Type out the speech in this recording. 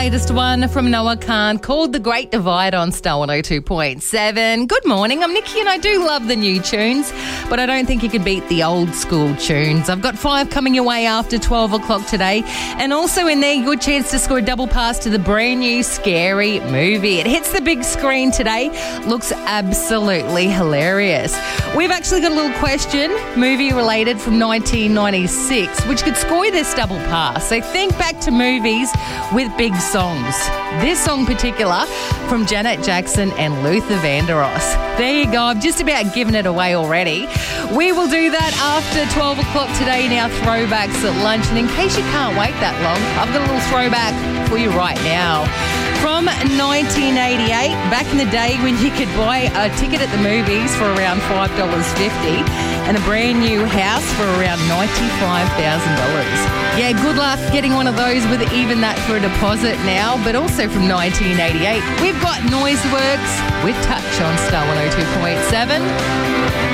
Latest one from Noah Khan called The Great Divide on Star 102.7. Good morning, I'm Nikki and I do love the new tunes, but I don't think you could beat the old school tunes. I've got 5 coming your way after 12 o'clock today, and also in there, good chance to score a double pass to the brand new Scary Movie. It hits the big screen today, looks absolutely hilarious. We've actually got a little question, movie related from 1996, which could score you this double pass. So think back to movies with big songs. This song in particular from Janet Jackson and Luther Vandross. There you go. I've just about given it away already. We will do that after 12 o'clock today in our throwbacks at lunch. And in case you can't wait that long, I've got a little throwback for you right now. From 1988, back in the day when you could buy a ticket at the movies for around $5.50 and a brand new house for around $95,000. Yeah, good luck getting one of those with even that for a deposit now. But also from 1988, we've got Noiseworks with Touch on Star 102.7.